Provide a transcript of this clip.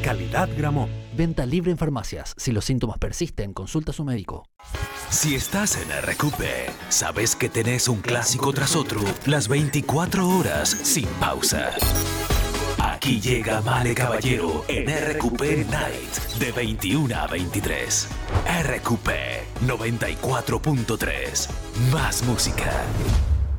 Calidad Gramont. Venta libre en farmacias. Si los síntomas persisten, consulta a su médico. Si estás en RQP, sabes que tenés un clásico tras otro, las 24 horas sin pausa. Aquí llega Male Caballero en RQP Night de 21 a 23. RQP 94.3. Más música.